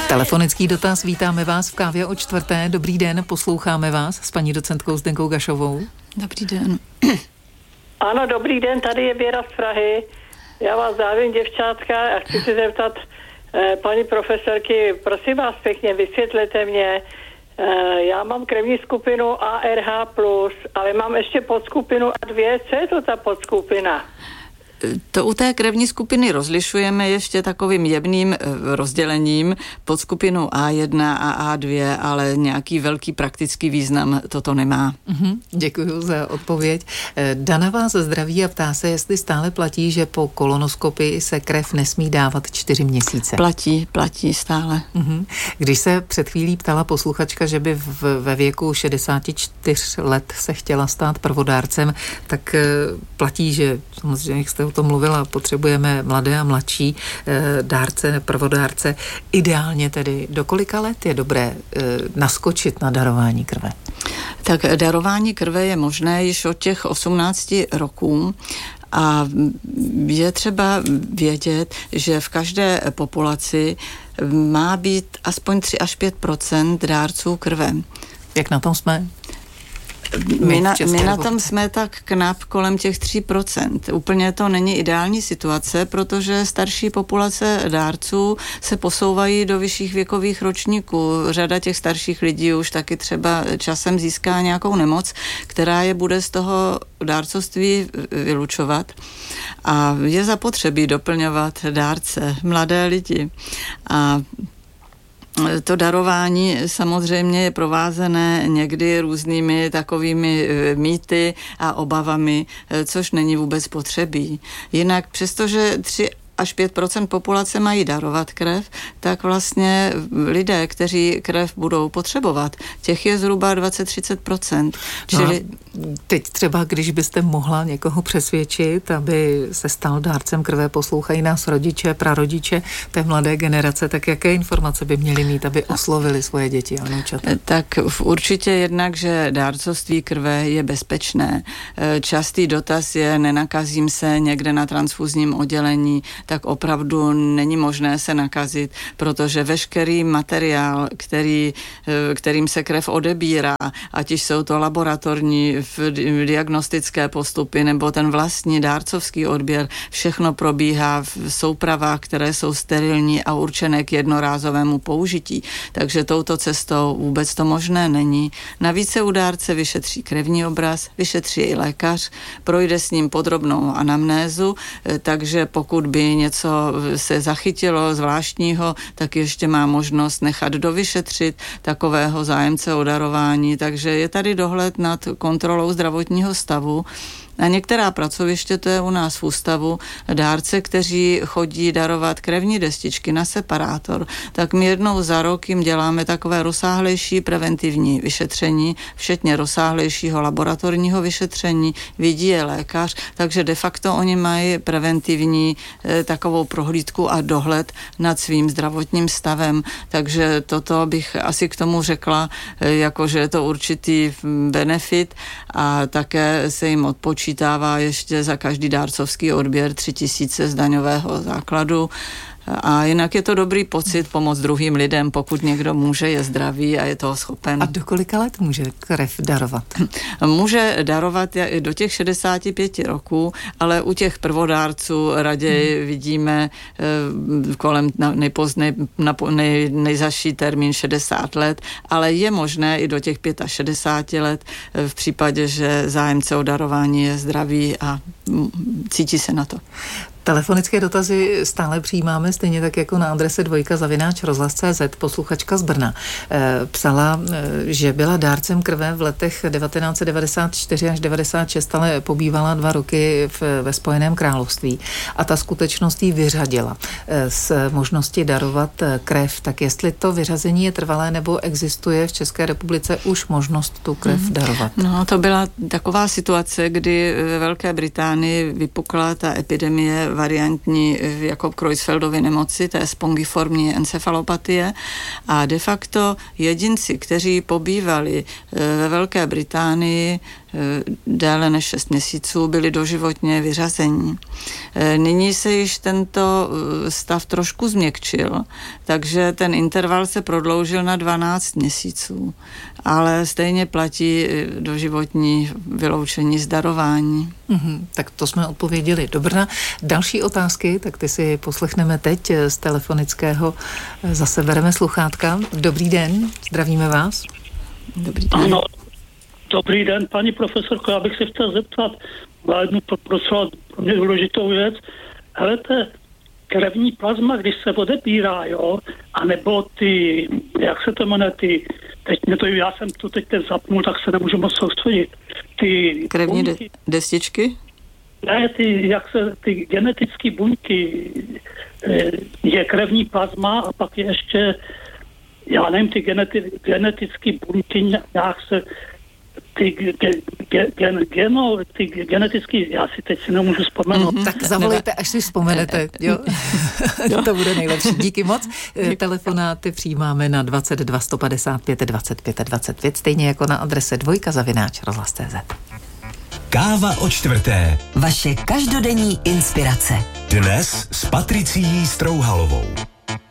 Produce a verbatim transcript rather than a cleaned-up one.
Telefonický dotaz, vítáme vás v kávě o čtvrté. Dobrý den, posloucháme vás s paní docentkou Zdenkou Gašovou. Dobrý den. Ano, dobrý den, tady je Věra z Prahy. Já vás zdravím, děvčátka, a chci se zeptat eh, paní profesorky, prosím vás pěkně, vysvětlete mě, eh, já mám krevní skupinu A R H plus, ale mám ještě podskupinu A dva, co je to ta podskupina? To u té krevní skupiny rozlišujeme ještě takovým jemným rozdělením pod skupinu A jedna a A dva, ale nějaký velký praktický význam toto nemá. Mm-hmm, děkuji za odpověď. Dana vás zdraví a ptá se, jestli stále platí, že po kolonoskopii se krev nesmí dávat čtyři měsíce. Platí, platí stále. Mm-hmm. Když se před chvílí ptala posluchačka, že by v, ve věku šedesát čtyři let se chtěla stát prvodárcem, tak platí, že samozřejmě, jak jste o tom mluvila, potřebujeme mladé a mladší e, dárce, prvodárce. Ideálně tedy do kolika let je dobré e, naskočit na darování krve? Tak darování krve je možné již od těch osmnácti roků. A je třeba vědět, že v každé populaci má být aspoň tři až pět procent dárců krve. Jak na tom jsme? My na, my na tom jsme tak knap kolem těch tří procent. Úplně to není ideální situace, protože starší populace dárců se posouvají do vyšších věkových ročníků. Řada těch starších lidí už taky třeba časem získá nějakou nemoc, která je bude z toho dárcovství vylučovat. A je zapotřebí doplňovat dárce, mladé lidi. A to darování samozřejmě je provázené někdy různými takovými mýty a obavami, což není vůbec potřebí. Jinak přestože tři až pět procent populace mají darovat krev, tak vlastně lidé, kteří krev budou potřebovat, těch je zhruba dvacet až třicet procent. Čili no teď třeba, když byste mohla někoho přesvědčit, aby se stal dárcem krve, poslouchají nás rodiče, prarodiče té mladé generace, tak jaké informace by měli mít, aby oslovili svoje děti a vnoučata? Tak určitě jednak, že dárcovství krve je bezpečné. Častý dotaz je, nenakazím se někde na transfuzním oddělení, tak opravdu není možné se nakazit, protože veškerý materiál, který, kterým se krev odebírá, ať už jsou to laboratorní diagnostické postupy nebo ten vlastní dárcovský odběr, všechno probíhá v soupravách, které jsou sterilní a určené k jednorázovému použití. Takže touto cestou vůbec to možné není. Navíc se u dárce vyšetří krevní obraz, vyšetří i lékař, projde s ním podrobnou anamnézu, takže pokud by něco se zachytilo zvláštního, tak ještě má možnost nechat dovyšetřit takového zájemce o darování, takže je tady dohled nad kontrolou zdravotního stavu. A některá pracoviště, to je u nás v ústavu, dárce, kteří chodí darovat krevní destičky na separátor, tak my jednou za rok jim děláme takové rozsáhlejší preventivní vyšetření, včetně rozsáhlejšího laboratorního vyšetření, vidí je lékař, takže de facto oni mají preventivní eh, takovou prohlídku a dohled nad svým zdravotním stavem, takže toto bych asi k tomu řekla, eh, jakože je to určitý benefit a také se jim odpočítá Počítává ještě za každý dárcovský odběr tři tisíce z daňového základu. A jinak je to dobrý pocit pomoct druhým lidem, pokud někdo může, je zdravý a je toho schopen. A do kolika let může krev darovat? Může darovat do těch šedesáti pěti roků, ale u těch prvodárců raději hmm. vidíme eh, kolem nejpoznej, na, nej, nejzaší termín šedesát let, ale je možné i do těch šedesáti pěti let eh, v případě, že zájemce o darování je zdravý a m, cítí se na to. Telefonické dotazy stále přijímáme, stejně tak jako na adrese dvojka zavináč rozhlas tečka cé zet. Posluchačka z Brna e, psala, e, že byla dárcem krve v letech devatenáct set devadesát čtyři až devadesát šest, ale pobývala dva roky v, ve Spojeném království. A ta skutečnost jí vyřadila e, z možnosti darovat krev. Tak jestli to vyřazení je trvalé, nebo existuje v České republice už možnost tu krev mm. darovat? No, to byla taková situace, kdy ve Velké Británii vypukla ta epidemie variantní jako Creutzfeldovy nemoci, to je spongiformní encefalopatie a de facto jedinci, kteří pobývali ve Velké Británii, déle než šest měsíců byli doživotně vyřazení. Nyní se již tento stav trošku změkčil, takže ten interval se prodloužil na dvanáct měsíců, ale stejně platí doživotní vyloučení z darování. Mm-hmm, tak to jsme odpověděli do Brna. Další otázky, tak ty si poslechneme teď z telefonického. Zase bereme sluchátka. Dobrý den, zdravíme vás. Dobrý den. Ano, dobrý den, paní profesorko, já bych se chtěl zeptat na jednu pro mě důležitou věc. Helete, krevní plazma, když se odebírá, jo, anebo ty, jak se to jmenuje, ty, teď mě to, já jsem to teď zapnul, tak se nemůžu moc soustředit. Ty krevní buňky, de- destičky? Ne, ty, jak se, ty genetické buňky, je krevní plazma a pak je ještě, já nevím, ty geneti, genetické buňky nějak se, ty, ge, ge, gen, geno, ty genetický, já si teď si nemůžu vzpomenout. Mm-hmm. Tak zavolejte, až si vzpomenete, jo. To bude nejlepší. Díky moc. Telefonáty přijímáme na dvacet dva sto padesát pět dvacet pět dvacet pět, stejně jako na adrese dvojka zavináč rozhlas tečka cé zet. Káva o čtvrté. Vaše každodenní inspirace. Dnes s Patricií Strouhalovou.